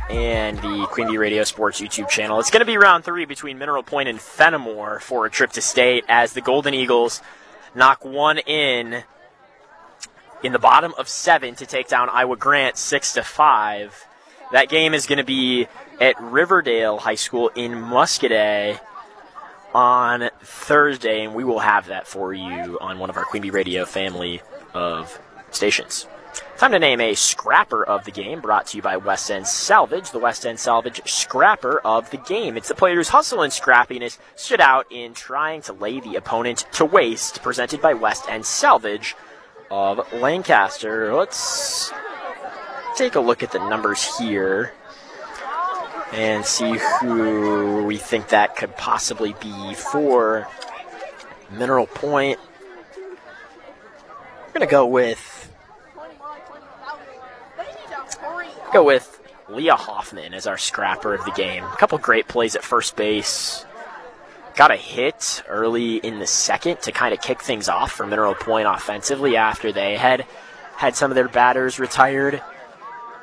and the Queen Bee Radio Sports YouTube channel. It's going to be round 3 between Mineral Point and Fenimore for a trip to state as the Golden Eagles knock one in the bottom of 7 to take down Iowa Grant 6-5. That game is going to be at Riverdale High School in Muscadet on Thursday, and we will have that for you on one of our Queen Bee Radio family of stations. Time to name a scrapper of the game, brought to you by West End Salvage, the West End Salvage scrapper of the game. It's the player whose hustle and scrappiness stood out in trying to lay the opponent to waste, presented by West End Salvage of Lancaster. Let's take a look at the numbers here and see who we think that could possibly be for Mineral Point. We're going to go with Leah Hoffman as our scrapper of the game. A couple great plays at first base. Got a hit early in the second to kind of kick things off for Mineral Point offensively after they had some of their batters retired.